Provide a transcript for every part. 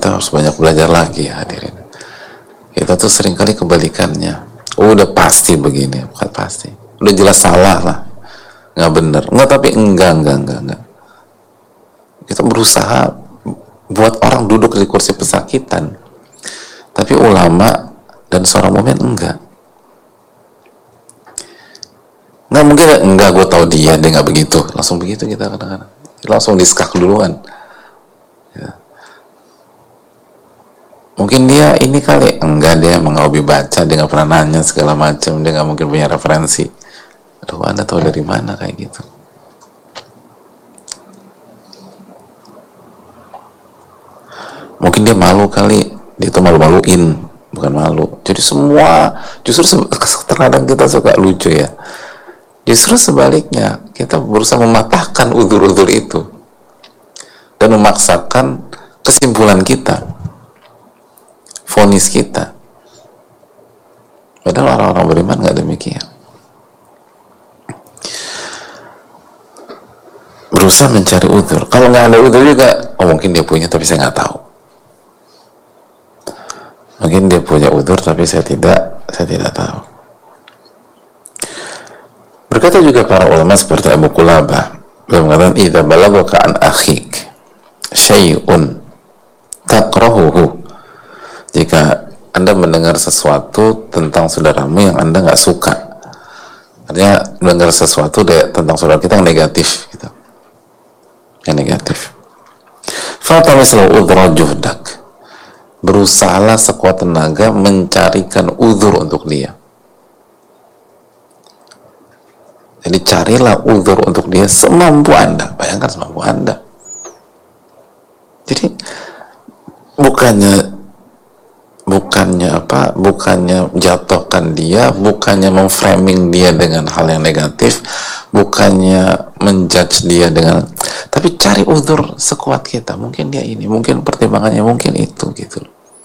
kita harus banyak belajar lagi ya hadirin. Kita tuh seringkali kebalikannya. Udah pasti begini, bukan pasti. Udah jelas salah lah, nggak bener. Nggak, tapi enggak. Kita berusaha buat orang duduk di kursi pesakitan, tapi ulama dan seorang mukmin enggak. Nggak mungkin, enggak, gue tahu dia nggak begitu. Langsung begitu kita kadang-kadang. Langsung diskak duluan. Ya. Mungkin dia ini kali, enggak, dia emang nggak hobi baca, dia nggak pernah nanya segala macam, dia nggak mungkin punya referensi. Aduh, Anda tahu dari mana kayak gitu? Mungkin dia malu kali, dia tuh malu-maluin, bukan malu. Jadi semua, justru terkadang kita suka lucu ya. Justru sebaliknya, kita berusaha mematahkan udzur-udzur itu dan memaksakan kesimpulan kita, vonis kita. Padahal orang-orang beriman nggak demikian. Berusaha mencari udzur. Kalau nggak ada udzur juga, oh mungkin dia punya tapi saya nggak tahu. Mungkin dia punya udzur tapi saya tidak tahu. Berkata juga para ulama seperti Abu Qulabah, beliau mengatakan, "Idza balaghaka an akhik syai'un takrahuhu." Jika Anda mendengar sesuatu tentang saudaramu yang Anda nggak suka, artinya mendengar sesuatu tentang saudara kita yang negatif, gitu. Yang negatif. Fatamislahu udhra juhdak. Berusahalah sekuat tenaga mencarikan udzur untuk dia. Jadi carilah udzur untuk dia semampu Anda. Bayangkan semampu Anda. Jadi bukannya jatuhkan dia, bukannya memframing dia dengan hal yang negatif, bukannya menjudge dia dengan, tapi cari udzur sekuat kita. Mungkin dia ini, mungkin pertimbangannya mungkin itu, gitu.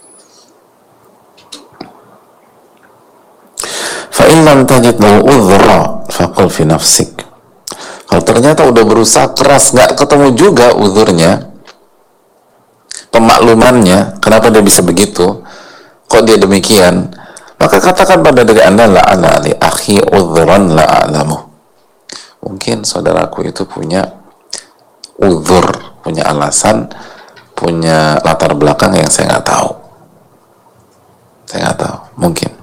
Fa in lam tajid lahu udhra faqul fi nafsik. Kalau ternyata udah berusaha keras nggak ketemu juga udzurnya, pemaklumannya, kenapa dia bisa begitu, kok dia demikian, maka katakan pada diri Anda, la'ala li akhi udhran la'alamu. Mungkin saudaraku itu punya udzur, punya alasan, punya latar belakang yang saya nggak tahu. Mungkin.